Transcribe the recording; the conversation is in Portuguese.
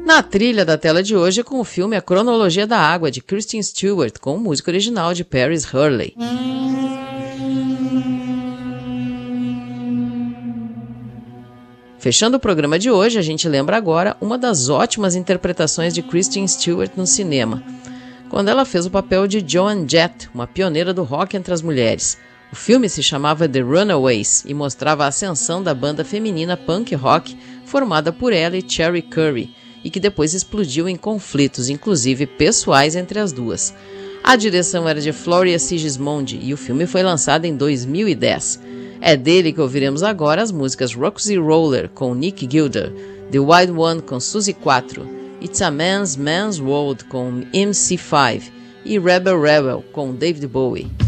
Na trilha da tela de hoje, com o filme A Cronologia da Água, de Kristen Stewart, com música original de Paris Hurley. Fechando o programa de hoje, a gente lembra agora uma das ótimas interpretações de Kristen Stewart no cinema, quando ela fez o papel de Joan Jett, uma pioneira do rock entre as mulheres. O filme se chamava The Runaways e mostrava a ascensão da banda feminina punk rock formada por ela e Cherie Currie, e que depois explodiu em conflitos, inclusive pessoais, entre as duas. A direção era de Floria Sigismondi e o filme foi lançado em 2010. É dele que ouviremos agora as músicas Roxy Roller, com Nick Gilder, The Wild One, com Suzy 4, It's a Man's World, com MC5 e Rebel Rebel, com David Bowie.